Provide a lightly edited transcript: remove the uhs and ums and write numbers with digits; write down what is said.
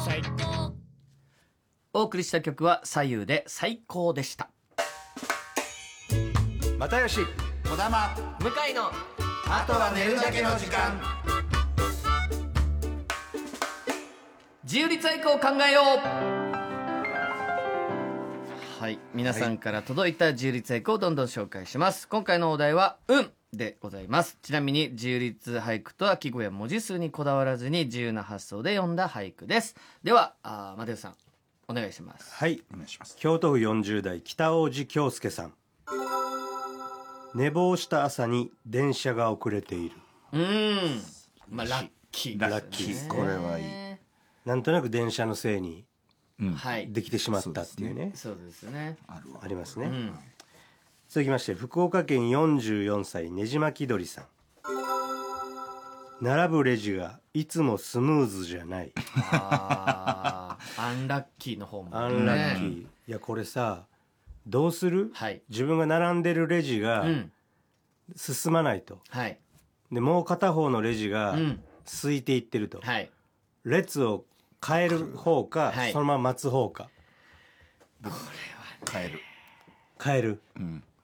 最高。 お送りした曲は左右で最高でした。 又吉児玉、 向井のあとは寝るだけの時間。 自由律俳句を考えよう。はい、皆さんから届いた自由律俳句をどんどん紹介します。今回のお題は運でございます。ちなみに自由律俳句とは季語や文字数にこだわらずに自由な発想で読んだ俳句です。では又吉さんお願いします。 はい、 お願いします。 京都府40代北大路京介さん。寝坊した朝に電車が遅れている。 まあラッキーですね。 ラッキーこれはいい。 なんとなく電車のせいにはいできてしまったっていうね、 そうですね。 あるわ。 ありますね、続きまして福岡県44歳ねじまき鳥さん。並ぶレジがいつもスムーズじゃない。 アンラッキーの方も、ね、 アンラッキー、いやこれさどうする、 はい、 自分が並んでるレジが進まないと、 はい、 でもう片方のレジが空いていってると、 はい、 列を変える方か、 はい、 そのまま待つ方か。 変える。 変える、